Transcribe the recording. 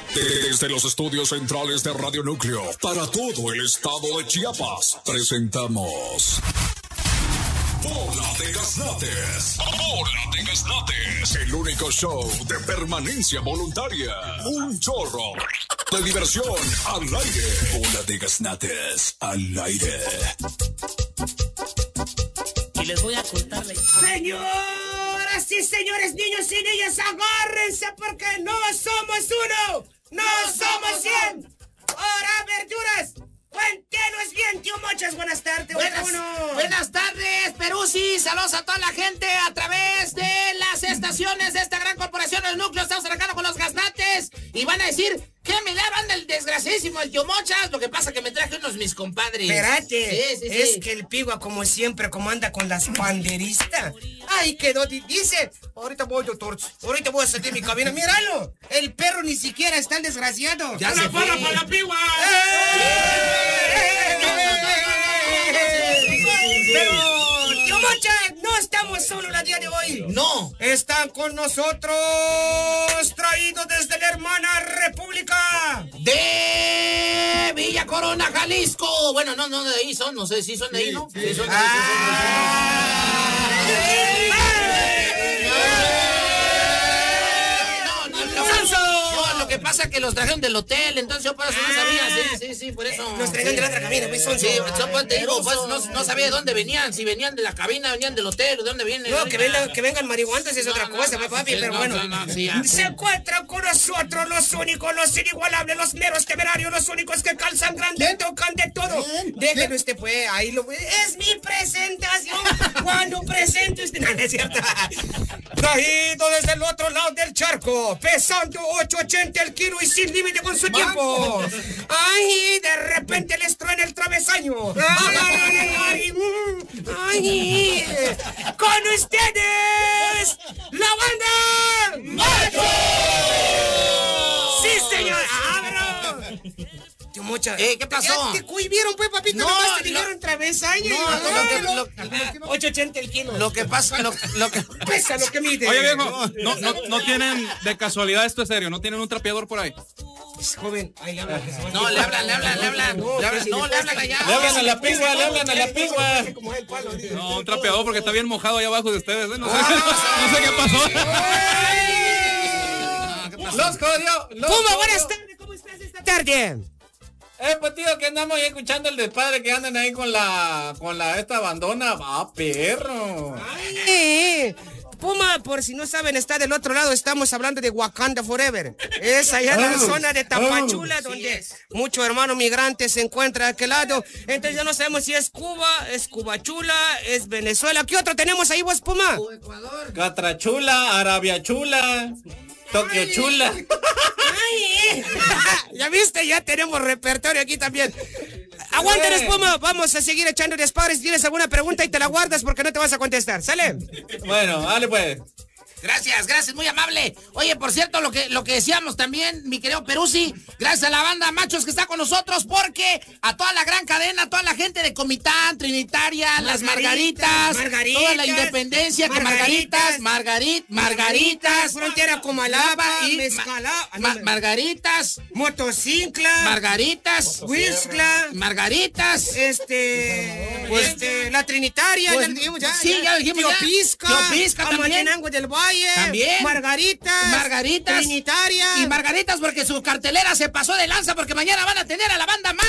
Desde los estudios centrales de Radio Núcleo, para todo el estado de Chiapas, presentamos... Bola de Gaznates. Bola de Gaznates. El único show de permanencia voluntaria. Un chorro de diversión al aire. Bola de Gaznates al aire. Y les voy a contar la historia. Señoras y señores, niños y niñas, agárrense porque no somos uno, no somos 100. Ahora, aberturas. Cuéntenos bien, tío Mochas, buenas tardes. Buenas tardes, Peruzzi. Saludos a toda la gente a través de las estaciones de esta gran corporación, el Núcleo. Estamos arrancando con los gaznates. Y van a decir, ¿qué milagro anda el desgraciadísimo, el tío Mochas? Lo que pasa que me traje unos mis compadres. Espérate, Sí. es que el Pigua, como siempre, como anda con las panderistas. Ahí quedó, dice, ahorita voy, doctor, ahorita voy a salir mi cabina. Míralo, el perro ni siquiera está el desgraciado. Ya se fue. ¡Para la Pigua! Pero, tío Mocha, no estamos solos el día de hoy. No. Están con nosotros, traídos desde la hermana República De Villa Corona, Jalisco. Bueno, no de ahí son, no sé si son de ahí, ¿no? Sí, son de ahí, Lo que pasa es que los trajeron del hotel, entonces yo por eso no sabía, sí, por eso. Los trajeron de la otra cabina, pues son. Sí, pues te digo, pues no sabía de dónde venían, si venían de la cabina, venían del hotel, de dónde vienen. No, que vengan marihuantes es otra cosa, papi, pero bueno. Se encuentran con nosotros los únicos, los inigualables, los meros temerarios, los únicos que calzan grande, tocan de todo. Déjenlo pues, ahí lo... Es mi presentación, cuando presente usted... No, es cierto. Traído desde el otro lado del charco, pesando 8.80 el kilo y sin límite con su tiempo. Ay, de repente les truena el travesaño. Agarran el ari. Ay, con ustedes, la banda Macho. Sí, señor. Tío Mocha. ¿Qué pasó? ¿Te vieron, pues, papito? No, nomás te dijeron travesaño. No, 8.80 el kilo. lo que pasa, lo que... Pesa lo que mide. Oye, viejo, no tienen, de casualidad, esto es serio, ¿no tienen un trapeador por ahí? Joven, ahí le hablan. No, le hablan. Le hablan allá. Le hablan a la pigua. No, un trapeador porque está bien mojado ahí abajo de ustedes, ¿eh? No sé qué pasó. Los jodió. Puma, buenas tardes. ¿Cómo estás esta tarde? Pues tío, que andamos ahí escuchando el despadre que andan ahí con esta abandona. Va, perro. Ay, Puma, por si no saben, está del otro lado. Estamos hablando de Wakanda Forever. Es allá en la zona de Tapachula, donde muchos hermanos migrantes se encuentran a aquel lado. Entonces ya no sabemos si es Cuba, es Cubachula, es Venezuela. ¿Qué otro tenemos ahí vos, Puma? Ecuador. Catrachula, Arabia Chula, Tokio Chula. Ay, ya viste, ya tenemos repertorio aquí también. Aguántanos, Puma, vamos a seguir echando despares. Si tienes alguna pregunta y te la guardas porque no te vas a contestar, ¿sale? Bueno, dale pues. Gracias, muy amable. Oye, por cierto, lo que decíamos también, mi querido Peruzzi, gracias a la banda Machos que está con nosotros, porque a toda la gran cadena, a toda la gente de Comitán, Trinitaria, las Margaritas, toda la Independencia, Margaritas, Frontera Comalapa, y Margaritas, Motocicla, Margaritas, Huizcla, Margaritas, la Trinitaria, pues, ya lo dijimos ya. Sí, ya lo dijimos. Teopisca también. Amatenango del Valle. También. Margaritas. Trinitaria. Y Margaritas porque su cartelera se pasó de lanza porque mañana van a tener a la banda más